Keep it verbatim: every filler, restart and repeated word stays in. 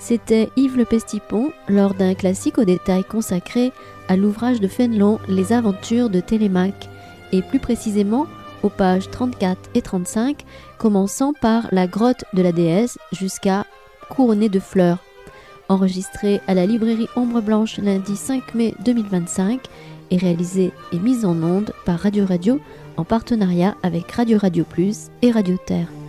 C'était Yves Le Pestipon lors d'un classique au détail consacré à l'ouvrage de Fénelon Les Aventures de Télémaque, et plus précisément aux pages trente-quatre et trente-cinq, commençant par la grotte de la déesse jusqu'à Couronnée de fleurs. Enregistré à la librairie Ombre Blanche lundi cinq mai deux mille vingt-cinq et réalisé et mis en onde par Radio Radio en partenariat avec Radio Radio Plus et Radio Terre.